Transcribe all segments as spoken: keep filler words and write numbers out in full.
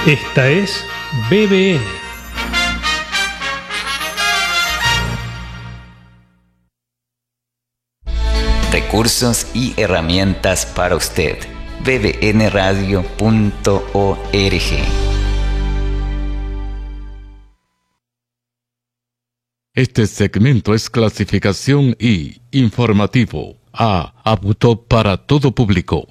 Esta es B B N. Recursos y herramientas para usted. b b n radio punto org. Este segmento es clasificación I, informativo, A, apto para todo público.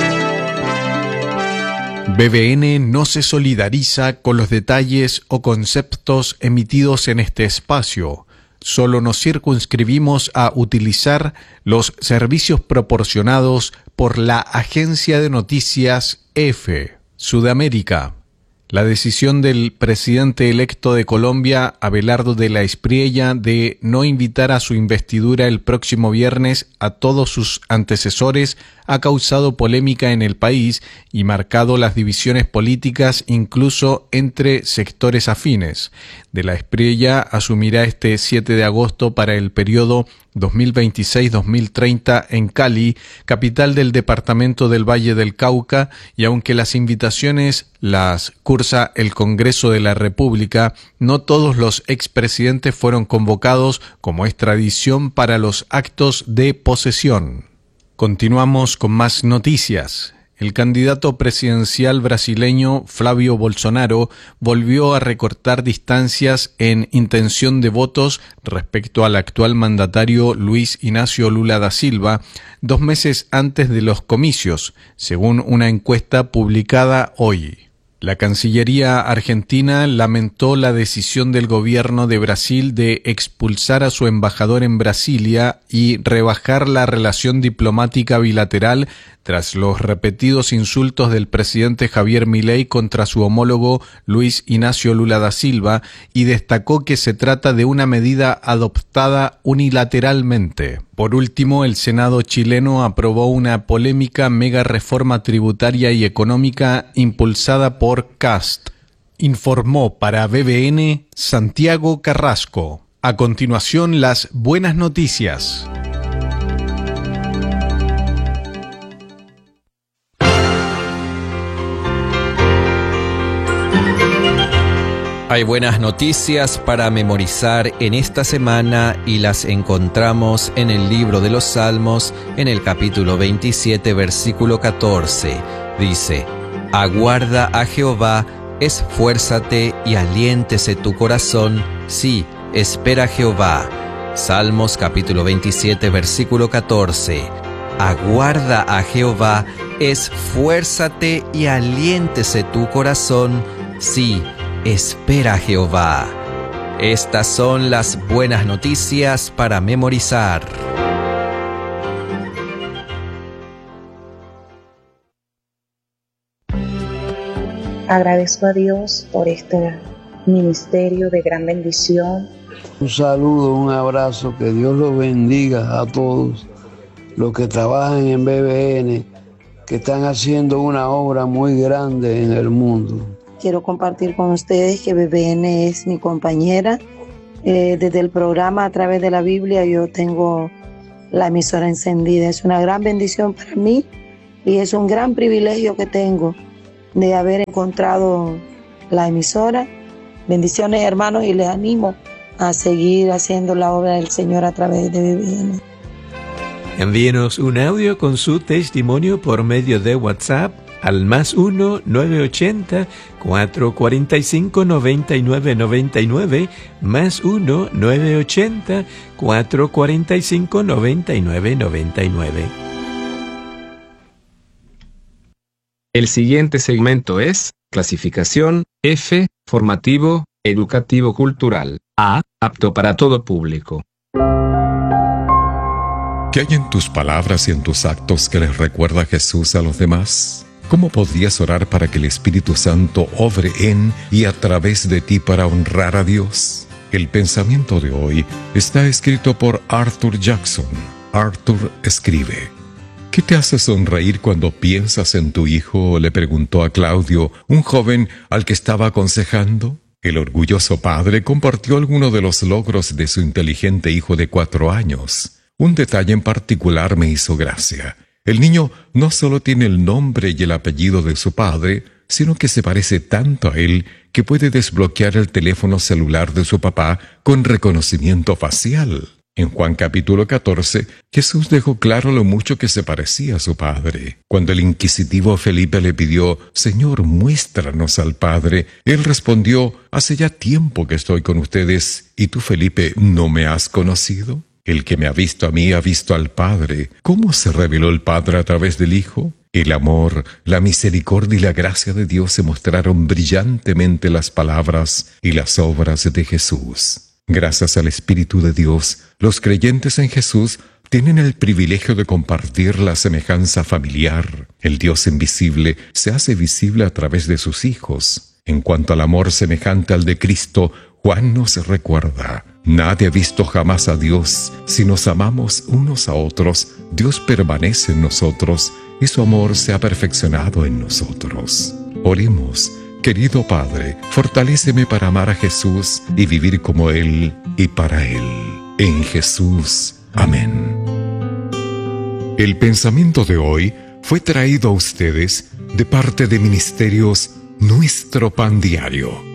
B B N no se solidariza con los detalles o conceptos emitidos en este espacio. Solo nos circunscribimos a utilizar los servicios proporcionados por la Agencia de Noticias EFE, Sudamérica. La decisión del presidente electo de Colombia, Abelardo de la Espriella, de no invitar a su investidura el próximo viernes a todos sus antecesores ha causado polémica en el país y marcado las divisiones políticas incluso entre sectores afines. De la Espriella asumirá este siete de agosto para el periodo dos mil veintiséis a dos mil treinta en Cali, capital del departamento del Valle del Cauca, y aunque las invitaciones las cursa el Congreso de la República, no todos los expresidentes fueron convocados, como es tradición para los actos de posesión. Continuamos con más noticias. El candidato presidencial brasileño Flávio Bolsonaro volvió a recortar distancias en intención de votos respecto al actual mandatario Luis Inácio Lula da Silva dos meses antes de los comicios, según una encuesta publicada hoy. La Cancillería argentina lamentó la decisión del gobierno de Brasil de expulsar a su embajador en Brasilia y rebajar la relación diplomática bilateral tras los repetidos insultos del presidente Javier Milei contra su homólogo Luis Inácio Lula da Silva, y destacó que se trata de una medida adoptada unilateralmente. Por último, el Senado chileno aprobó una polémica mega reforma tributaria y económica impulsada por Cast. Informó para B B N Santiago Carrasco. A continuación, las buenas noticias. Hay buenas noticias para memorizar en esta semana y las encontramos en el libro de los Salmos, en el capítulo veintisiete, versículo catorce. Dice: aguarda a Jehová, esfuérzate y aliéntese tu corazón, sí, espera a Jehová. Salmos capítulo veintisiete, versículo catorce. Aguarda a Jehová, esfuérzate y aliéntese tu corazón, sí, espera a Jehová. Estas son las buenas noticias para memorizar. Agradezco a Dios por este ministerio de gran bendición. Un saludo, un abrazo, que Dios los bendiga a todos los que trabajan en B B N, que están haciendo una obra muy grande en el mundo. Quiero compartir con ustedes que B B N es mi compañera. Eh, desde el programa A Través de la Biblia yo tengo la emisora encendida. Es una gran bendición para mí y es un gran privilegio que tengo de haber encontrado la emisora. Bendiciones, hermanos, y les animo a seguir haciendo la obra del Señor a través de B B N. Envíenos un audio con su testimonio por medio de WhatsApp al más uno nueve ochenta, cuatro cuatro cinco, nueve nueve nueve nueve, más uno nueve ochenta, cuatro cuatro cinco, nueve nueve nueve nueve. El siguiente segmento es clasificación F, formativo, educativo cultural. A, apto para todo público. ¿Qué hay en tus palabras y en tus actos que les recuerda a Jesús a los demás? ¿Cómo podrías orar para que el Espíritu Santo obre en y a través de ti para honrar a Dios? El pensamiento de hoy está escrito por Arthur Jackson. Arthur escribe: ¿qué te hace sonreír cuando piensas en tu hijo?, le preguntó a Claudio, un joven al que estaba aconsejando. El orgulloso padre compartió algunos de los logros de su inteligente hijo de cuatro años. Un detalle en particular me hizo gracia. El niño no solo tiene el nombre y el apellido de su padre, sino que se parece tanto a él que puede desbloquear el teléfono celular de su papá con reconocimiento facial. En Juan capítulo catorce, Jesús dejó claro lo mucho que se parecía a su Padre. Cuando el inquisitivo Felipe le pidió, «Señor, muéstranos al Padre», él respondió, «Hace ya tiempo que estoy con ustedes, ¿y tú, Felipe, no me has conocido? El que me ha visto a mí ha visto al Padre». ¿Cómo se reveló el Padre a través del Hijo? El amor, la misericordia y la gracia de Dios se mostraron brillantemente en las palabras y las obras de Jesús. Gracias al Espíritu de Dios, los creyentes en Jesús tienen el privilegio de compartir la semejanza familiar. El Dios invisible se hace visible a través de sus hijos. En cuanto al amor semejante al de Cristo, Juan nos recuerda: nadie ha visto jamás a Dios. Si nos amamos unos a otros, Dios permanece en nosotros y su amor se ha perfeccionado en nosotros. Oremos. Querido Padre, fortaléceme para amar a Jesús y vivir como Él y para Él. En Jesús. Amén. El pensamiento de hoy fue traído a ustedes de parte de Ministerios Nuestro Pan Diario.